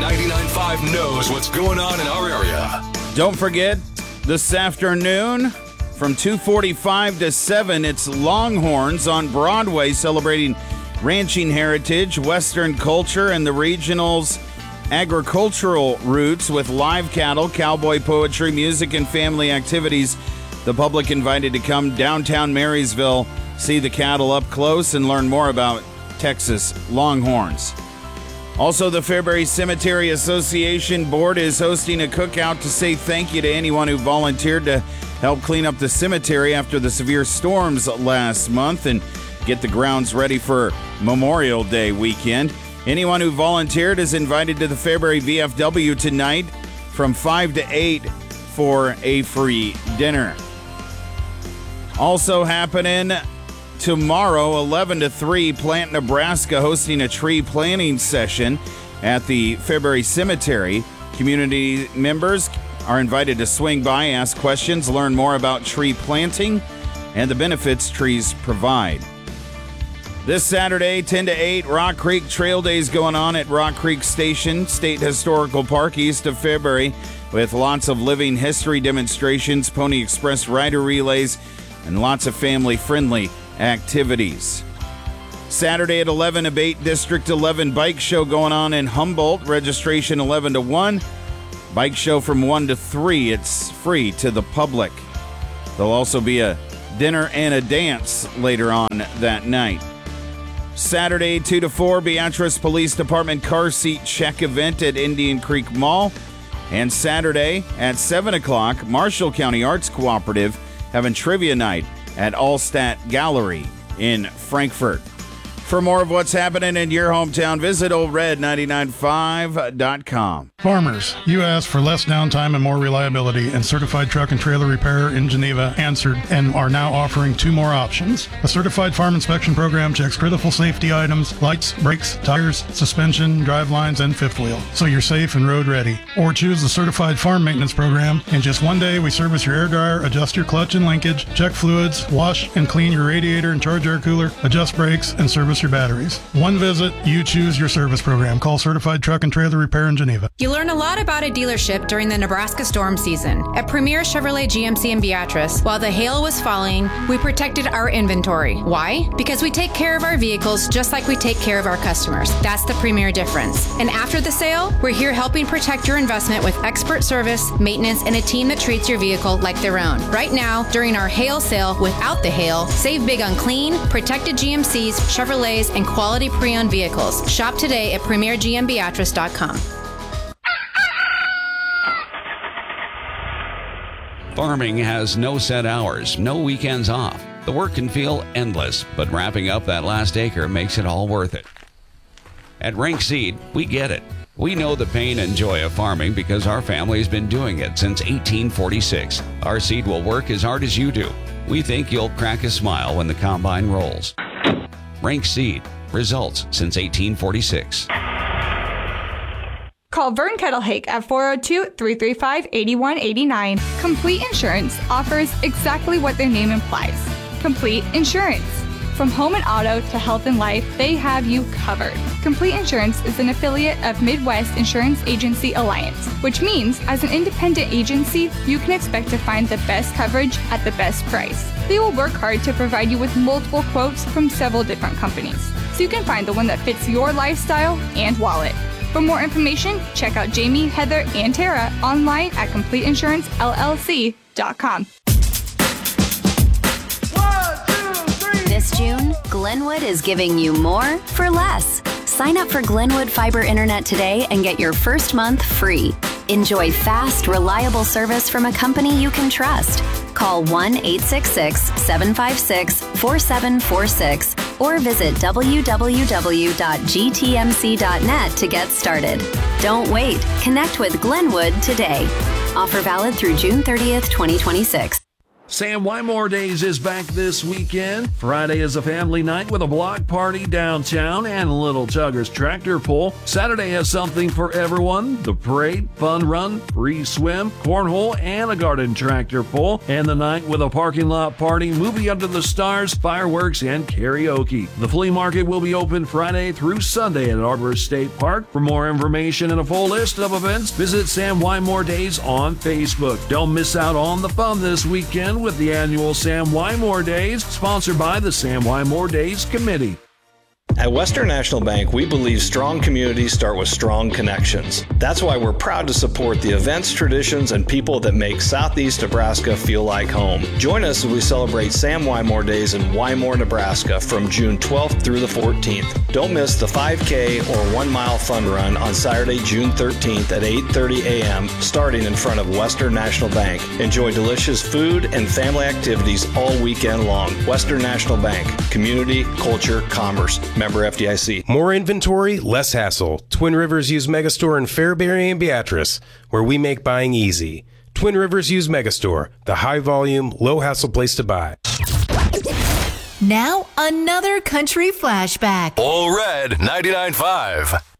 99.5 knows what's going on in our area. Don't forget, this afternoon from 2:45 to 7, it's Longhorns on Broadway celebrating ranching heritage, Western culture, and the regional's agricultural roots with live cattle, cowboy poetry, music, and family activities. The public invited to come downtown Marysville, see the cattle up close, and learn more about Texas Longhorns. Also, the Fairbury Cemetery Association Board is hosting a cookout to say thank you to anyone who volunteered to help clean up the cemetery after the severe storms last month and get the grounds ready for Memorial Day weekend. Anyone who volunteered is invited to the Fairbury VFW tonight from 5 to 8 for a free dinner. Also happening tomorrow, 11 to 3, Plant Nebraska hosting a tree planting session at the Fairbury Cemetery. Community members are invited to swing by, ask questions, learn more about tree planting and the benefits trees provide. This Saturday, 10 to 8, Rock Creek Trail Days going on at Rock Creek Station, State Historical Park, east of Fairbury, with lots of living history demonstrations, Pony Express rider relays, and lots of family-friendly activities. Saturday at 11, a Bait District 11 bike show going on in Humboldt. Registration 11 to 1. Bike show from 1 to 3. It's free to the public. There'll also be a dinner and a dance later on that night. Saturday, 2 to 4, Beatrice Police Department car seat check event at Indian Creek Mall. And Saturday at 7 o'clock, Marshall County Arts Cooperative having trivia night at Allstat Gallery in Frankfort. For more of what's happening in your hometown, visit oldred995.com. Farmers, you asked for less downtime and more reliability, and Certified Truck and Trailer Repair in Geneva answered and are now offering 2 more options. A certified farm inspection program checks critical safety items, lights, brakes, tires, suspension, drive lines, and fifth wheel, so you're safe and road ready. Or choose the Certified Farm Maintenance Program. In just 1 day, we service your air dryer, adjust your clutch and linkage, check fluids, wash and clean your radiator and charge air cooler, adjust brakes, and service your batteries. One visit, you choose your service program. Call Certified Truck and Trailer Repair in Geneva. You learn a lot about a dealership during the Nebraska storm season. At Premier Chevrolet GMC in Beatrice, while the hail was falling, we protected our inventory. Why? Because we take care of our vehicles just like we take care of our customers. That's the Premier difference. And after the sale, we're here helping protect your investment with expert service, maintenance, and a team that treats your vehicle like their own. Right now, during our hail sale without the hail, save big on clean, protected GMCs, Chevrolets, and quality pre-owned vehicles. Shop today at premiergmbeatrice.com. Farming has no set hours, no weekends off. The work can feel endless, but wrapping up that last acre makes it all worth it. At Rank Seed, we get it. We know the pain and joy of farming because our family's been doing it since 1846. Our seed will work as hard as you do. We think you'll crack a smile when the combine rolls. Rank Seed. Results since 1846. Call Vern Kettlehake at 402-335-8189. Complete Insurance offers exactly what their name implies. Complete insurance. From home and auto to health and life, they have you covered. Complete Insurance is an affiliate of Midwest Insurance Agency Alliance, which means as an independent agency, you can expect to find the best coverage at the best price. They will work hard to provide you with multiple quotes from several different companies, so you can find the one that fits your lifestyle and wallet. For more information, check out Jamie, Heather, and Tara online at CompleteInsuranceLLC.com. This June, Glenwood is giving you more for less. Sign up for Glenwood Fiber Internet today and get your first month free. Enjoy fast, reliable service from a company you can trust. Call 1-866-756-4746 or visit www.gtmc.net to get started. Don't wait. Connect with Glenwood today. Offer valid through June 30th, 2026. Sam Wymore Days is back this weekend. Friday is a family night with a block party downtown and Little Tuggers tractor pull. Saturday has something for everyone. The parade, fun run, free swim, cornhole, and a garden tractor pull. And the night with a parking lot party, movie under the stars, fireworks, and karaoke. The flea market will be open Friday through Sunday at Arbor State Park. For more information and a full list of events, visit Sam Wymore Days on Facebook. Don't miss out on the fun this weekend with the annual Sam Wymore Days, sponsored by the Sam Wymore Days Committee. At Western National Bank, we believe strong communities start with strong connections. That's why we're proud to support the events, traditions, and people that make Southeast Nebraska feel like home. Join us as we celebrate Sam Wymore Days in Wymore, Nebraska from June 12th through the 14th. Don't miss the 5K or 1 mile fun run on Saturday, June 13th at 8:30 a.m. starting in front of Western National Bank. Enjoy delicious food and family activities all weekend long. Western National Bank. Community, culture, commerce. Member FDIC. More inventory, less hassle. Twin Rivers Used Megastore in Fairbury and Beatrice, where we make buying easy. Twin Rivers Used Megastore, the high volume, low hassle place to buy. Now, another country flashback. All Red 99.5.